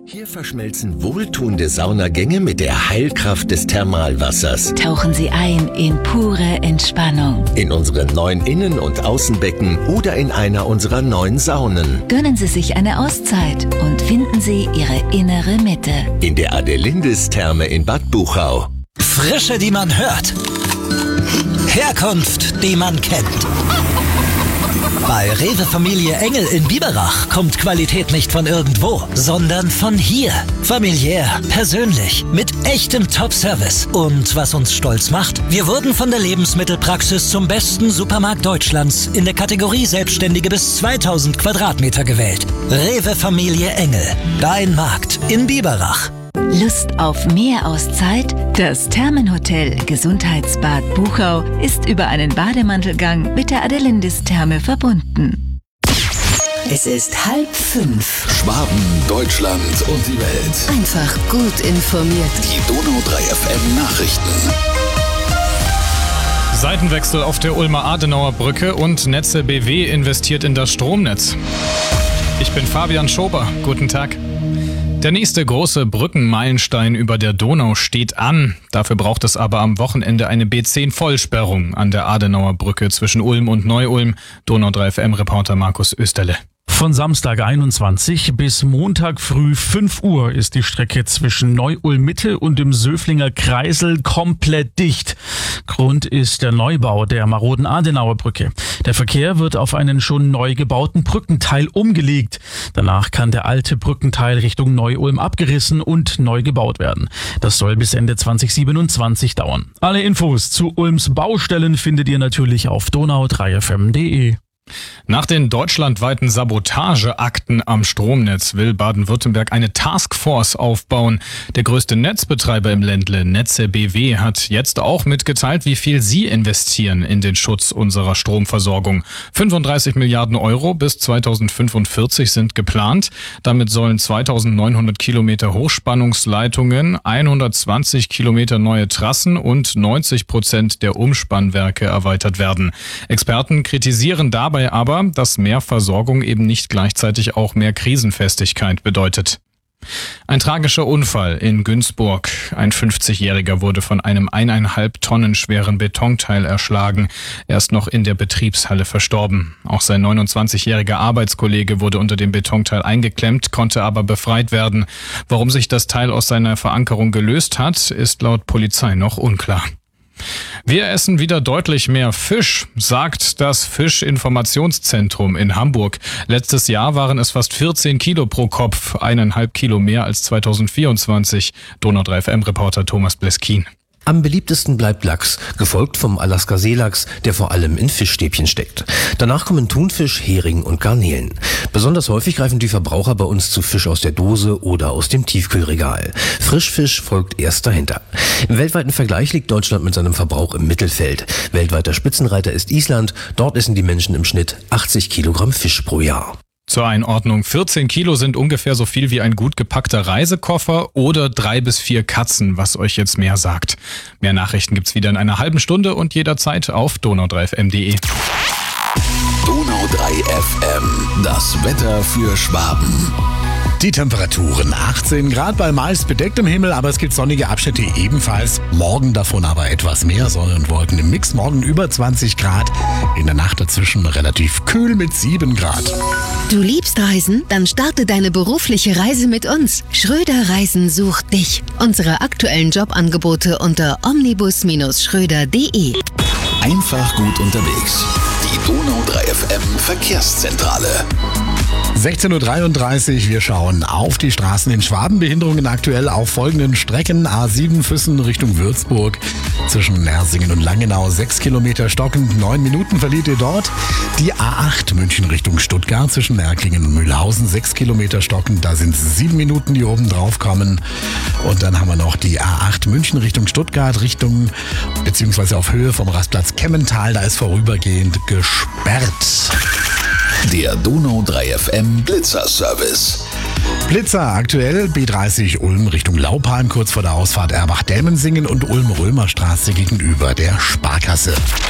Hier verschmelzen wohltuende Saunagänge mit der Heilkraft des Thermalwassers. Tauchen Sie ein in pure Entspannung. In unseren neuen Innen- und Außenbecken oder in einer unserer neuen Saunen. Gönnen Sie sich eine Auszeit und finden Sie Ihre innere Mitte. In der Adelindis-Therme in Bad Buchau. Frische, die man hört. Herkunft, die man kennt. Bei Rewe Familie Engel in Biberach kommt Qualität nicht von irgendwo, sondern von hier. Familiär, persönlich, mit echtem Top-Service. Und was uns stolz macht, wir wurden von der Lebensmittelpraxis zum besten Supermarkt Deutschlands in der Kategorie Selbstständige bis 2000 Quadratmeter gewählt. Rewe Familie Engel, dein Markt in Biberach. Lust auf mehr Auszeit? Das Thermenhotel Gesundheitsbad Buchau ist über einen Bademantelgang mit der Adelindis-Therme verbunden. Es ist 4:30. Schwaben, Deutschland und die Welt. Einfach gut informiert. Die Donau 3 FM Nachrichten. Seitenwechsel auf der Ulmer Adenauer Brücke und Netze BW investiert in das Stromnetz. Ich bin Fabian Schober. Guten Tag. Der nächste große Brückenmeilenstein über der Donau steht an. Dafür braucht es aber am Wochenende eine B10-Vollsperrung an der Adenauer Brücke zwischen Ulm und Neu-Ulm. Donau 3 FM-Reporter Markus Österle. Von Samstag 21 bis Montag früh 5 Uhr ist die Strecke zwischen Neu-Ulm-Mitte und dem Söflinger Kreisel komplett dicht. Grund ist der Neubau der maroden Adenauer Brücke. Der Verkehr wird auf einen schon neu gebauten Brückenteil umgelegt. Danach kann der alte Brückenteil Richtung Neu-Ulm abgerissen und neu gebaut werden. Das soll bis Ende 2027 dauern. Alle Infos zu Ulms Baustellen findet ihr natürlich auf donau3fm.de. Nach den deutschlandweiten Sabotageakten am Stromnetz will Baden-Württemberg eine Taskforce aufbauen. Der größte Netzbetreiber im Ländle, Netze BW, hat jetzt auch mitgeteilt, wie viel sie investieren in den Schutz unserer Stromversorgung. 35 Milliarden Euro bis 2045 sind geplant. Damit sollen 2900 Kilometer Hochspannungsleitungen, 120 Kilometer neue Trassen und 90% der Umspannwerke erweitert werden. Experten kritisieren dabei aber, dass mehr Versorgung eben nicht gleichzeitig auch mehr Krisenfestigkeit bedeutet. Ein tragischer Unfall in Günzburg. Ein 50-Jähriger wurde von einem 1,5 Tonnen schweren Betonteil erschlagen. Er ist noch in der Betriebshalle verstorben. Auch sein 29-jähriger Arbeitskollege wurde unter dem Betonteil eingeklemmt, konnte aber befreit werden. Warum sich das Teil aus seiner Verankerung gelöst hat, ist laut Polizei noch unklar. Wir essen wieder deutlich mehr Fisch, sagt das Fischinformationszentrum in Hamburg. Letztes Jahr waren es fast 14 Kilo pro Kopf, 1,5 Kilo mehr als 2024. Donau 3 FM-Reporter Thomas Bleskin. Am beliebtesten bleibt Lachs, gefolgt vom Alaska-Seelachs, der vor allem in Fischstäbchen steckt. Danach kommen Thunfisch, Hering und Garnelen. Besonders häufig greifen die Verbraucher bei uns zu Fisch aus der Dose oder aus dem Tiefkühlregal. Frischfisch folgt erst dahinter. Im weltweiten Vergleich liegt Deutschland mit seinem Verbrauch im Mittelfeld. Weltweiter Spitzenreiter ist Island. Dort essen die Menschen im Schnitt 80 Kilogramm Fisch pro Jahr. Zur Einordnung, 14 Kilo sind ungefähr so viel wie ein gut gepackter Reisekoffer oder 3 bis 4 Katzen, was euch jetzt mehr sagt. Mehr Nachrichten gibt's wieder in einer halben Stunde und jederzeit auf donau3fm.de. Donau 3 FM, das Wetter für Schwaben. Die Temperaturen 18 Grad, bei meist bedecktem Himmel, aber es gibt sonnige Abschnitte ebenfalls. Morgen davon aber etwas mehr Sonne und Wolken im Mix. Morgen über 20 Grad, in der Nacht dazwischen relativ kühl mit 7 Grad. Du liebst Reisen? Dann starte deine berufliche Reise mit uns. Schröder Reisen sucht dich. Unsere aktuellen Jobangebote unter omnibus-schröder.de. Einfach gut unterwegs. Die Donau 3 FM Verkehrszentrale. 16.33 Uhr, wir schauen auf die Straßen in Schwaben. Behinderungen aktuell auf folgenden Strecken. A7 Füssen Richtung Würzburg. Zwischen Nersingen und Langenau 6 Kilometer stockend, 9 Minuten verliert ihr dort. Die A8 München Richtung Stuttgart zwischen Erklingen und Mühlhausen 6 Kilometer stockend. Da sind es 7 Minuten, die oben drauf kommen. Und dann haben wir noch die A8 München Richtung Stuttgart, beziehungsweise auf Höhe vom Rastplatz Kemmental. Da ist vorübergehend gesperrt. Der Donau 3 FM Blitzer-Service. Blitzer aktuell B30 Ulm Richtung Laupheim, kurz vor der Ausfahrt Erbach-Delmensingen und Ulm-Römerstraße gegenüber der Sparkasse.